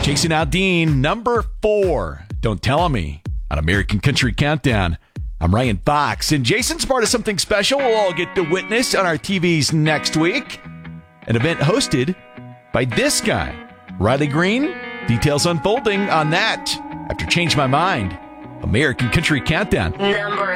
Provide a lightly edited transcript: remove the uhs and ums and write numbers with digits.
Chasing Dean, number 4. Don't Tell Me on American Country Countdown. I'm Ryan Fox, and Jason's part of something special we'll all get to witness on our TVs next week. An event hosted by this guy, Riley Green. Details unfolding on that after Change My Mind. American Country Countdown. Number